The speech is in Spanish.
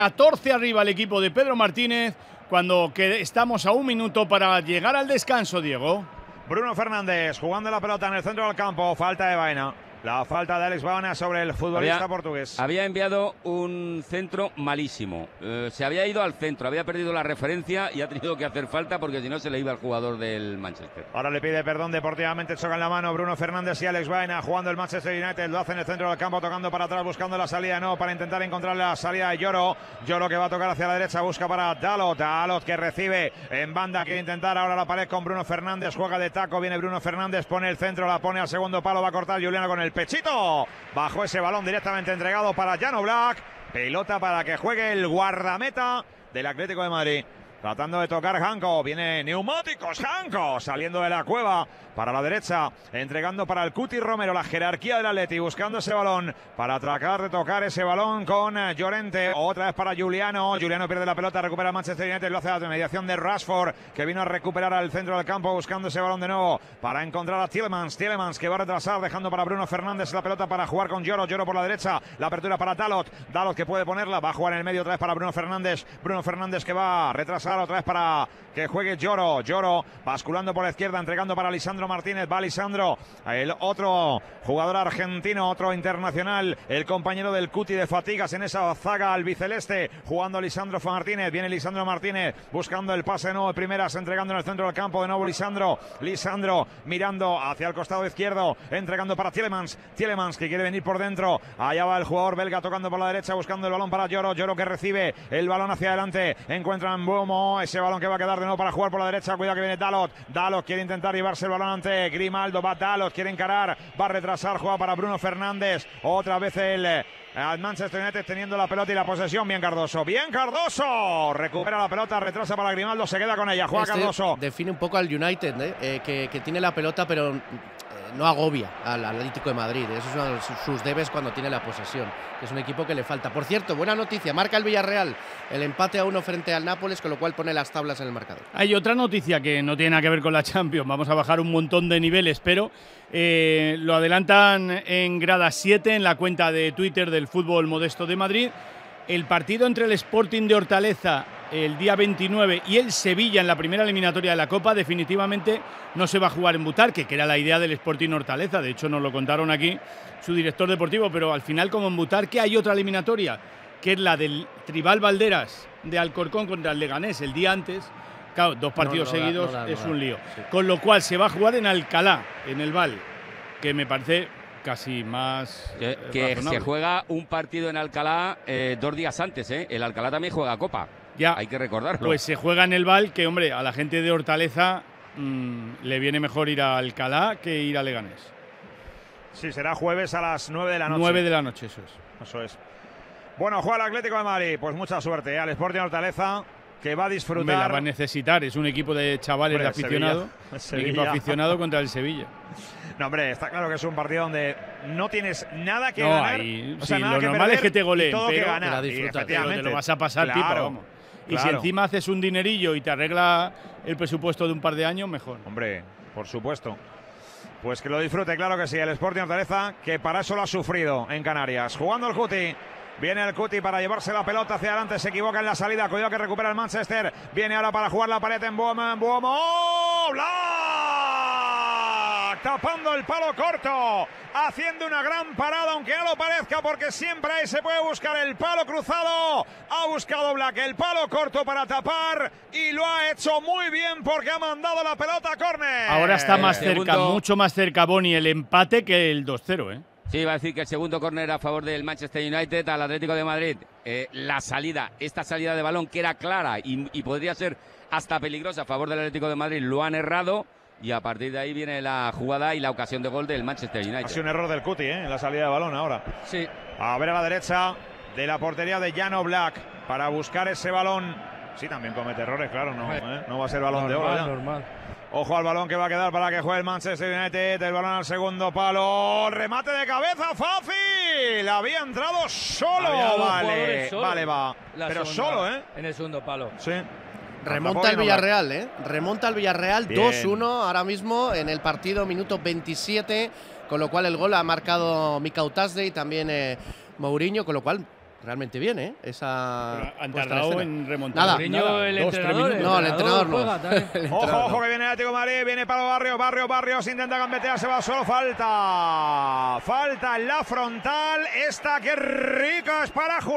14 arriba el equipo de Pedro Martínez cuando estamos a un minuto para llegar al descanso, Diego. Bruno Fernández jugando la pelota en el centro del campo, falta de Baena. La falta de Alex Baena sobre el futbolista portugués. Había enviado un centro malísimo. Se había ido al centro, había perdido la referencia y ha tenido que hacer falta porque si no se le iba al jugador del Manchester. Ahora le pide perdón deportivamente, chocan la mano Bruno Fernández y Alex Baena jugando el Manchester United. Lo hace en el centro del campo, tocando para atrás, buscando la salida, no, para intentar encontrar la salida de Lloro. Lloro que va a tocar hacia la derecha, busca para Dalot. Dalot que recibe en banda, quiere intentar ahora la pared con Bruno Fernández. Juega de taco, viene Bruno Fernández, pone el centro, la pone al segundo palo, va a cortar Juliano con el pechito. Bajo ese balón directamente entregado para Jan Oblak. Pelota para que juegue el guardameta del Atlético de Madrid. Tratando de tocar Janko, viene Neumáticos Janko, saliendo de la cueva para la derecha, entregando para el Cuti Romero, la jerarquía del Atleti, buscando ese balón para tratar de tocar ese balón con Llorente, otra vez para Juliano. Juliano pierde la pelota, recupera el Manchester United, lo hace a la mediación de Rashford, que vino a recuperar al centro del campo, buscando ese balón de nuevo para encontrar a Tielemans. Tielemans que va a retrasar, dejando para Bruno Fernández la pelota para jugar con Lloro. Lloro por la derecha, la apertura para Dalot. Dalot que puede ponerla, va a jugar en el medio otra vez para Bruno Fernández. Bruno Fernández que va a retrasar otra vez para que juegue Lloro. Lloro basculando por la izquierda, entregando para Lisandro Martínez. Va Lisandro, el otro jugador argentino, otro internacional, el compañero del Cuti de fatigas en esa zaga albiceleste, jugando Lisandro Martínez. Viene Lisandro Martínez buscando el pase de nuevo de primeras, entregando en el centro del campo de nuevo Lisandro. Lisandro mirando hacia el costado izquierdo, entregando para Tielemans. Tielemans que quiere venir por dentro. Allá va el jugador belga tocando por la derecha, buscando el balón para Lloro. Lloro que recibe el balón hacia adelante. Encuentra en Buomo ese balón que va a quedar de nuevo para jugar por la derecha. Cuidado que viene Dalot. Dalot quiere intentar llevarse el balón ante Grimaldo. Va Dalot, quiere encarar, va a retrasar, juega para Bruno Fernández. Otra vez el Manchester United teniendo la pelota y la posesión. Bien Cardoso, bien Cardoso. Recupera la pelota, retrasa para Grimaldo, se queda con ella. Juega Cardoso. Define un poco al United, que tiene la pelota pero no agobia al Atlético de Madrid. Esos son sus debes cuando tiene la posesión. Es un equipo que le falta. Por cierto, buena noticia, marca el Villarreal el empate a 1 frente al Nápoles, con lo cual pone las tablas en el marcador. Hay otra noticia que no tiene nada que ver con la Champions. Vamos a bajar un montón de niveles, pero lo adelantan en grada 7 en la cuenta de Twitter del Fútbol Modesto de Madrid. El partido entre el Sporting de Hortaleza el día 29 y el Sevilla en la primera eliminatoria de la Copa definitivamente no se va a jugar en Butarque, que era la idea del Sporting Hortaleza. De hecho, nos lo contaron aquí su director deportivo, pero al final, como en Butarque, hay otra eliminatoria, que es la del Tribal Valderas de Alcorcón contra el Leganés el día antes. Claro, dos partidos seguidos es un lío. Sí. Con lo cual se va a jugar en Alcalá, en el Val, que me parece casi más que se juega un partido en Alcalá 2 días antes, ¿eh? El Alcalá también juega Copa. Ya, hay que recordarlo. Pues se juega en el Val, que hombre, a la gente de Hortaleza le viene mejor ir a Alcalá que ir a Leganés. Sí, será jueves a las 9 de la noche. 9 de la noche, eso es. Eso es. Bueno, juega el Atlético de Madrid. Pues mucha suerte al Sporting Hortaleza, que va a disfrutar. Me la va a necesitar. Es un equipo de chavales, de aficionado. Un equipo aficionado contra el Sevilla. No, hombre, está claro que es un partido donde no tienes nada que ganar. O sea, nada lo normal es que te goleen, todo pero que ganar. Efectivamente, te lo vas a pasar, claro, vamos. Y si encima haces un dinerillo y te arregla el presupuesto de un par de años, mejor. Hombre, por supuesto. Pues que lo disfrute, claro que sí. El Sporting Hortaleza, que para eso lo ha sufrido en Canarias. Jugando el Cuti. Viene el Cuti para llevarse la pelota hacia adelante. Se equivoca en la salida. Cuidado que recupera el Manchester. Viene ahora para jugar la pared en Buomo. ¡Oh! ¡Black! Tapando el palo corto. Haciendo una gran parada, aunque no lo parezca, porque siempre ahí se puede buscar el palo cruzado. Ha buscado Black el palo corto para tapar y lo ha hecho muy bien porque ha mandado la pelota a córner. Ahora está más cerca, mucho más cerca, Boni, el empate que el 2-0, ¿eh? Sí, iba a decir que el segundo córner a favor del Manchester United al Atlético de Madrid. Esta salida de balón que era clara y podría ser hasta peligrosa a favor del Atlético de Madrid, lo han errado. Y a partir de ahí viene la jugada y la ocasión de gol del Manchester United. Ha sido un error del Cuti, en la salida de balón ahora. Sí. A ver a la derecha de la portería de Jan Oblak para buscar ese balón. Sí, también comete errores, claro, no va a ser balón de oro ya. Normal. Ojo al balón que va a quedar para que juegue el Manchester United. El balón al segundo palo. Remate de cabeza, fácil. Había entrado solo. Vale, va. Pero solo, en el segundo palo. Sí. Remonta el Villarreal, Remonta el Villarreal 2-1 ahora mismo en el partido, minuto 27, con lo cual el gol ha marcado Mikau Tasdey y también Mourinho, con lo cual realmente bien, ¿eh? Esa han puesta tardado escena. en remontar. Nada. Mourinho, el 2-3 entrenador. minutos. No, el entrenador no. juega también. El entrenador Ojo, no. que viene el Atlético de Madrid, viene para Barrios, intenta gambetear, se va solo, falta en la frontal, esta que rica es para Julián.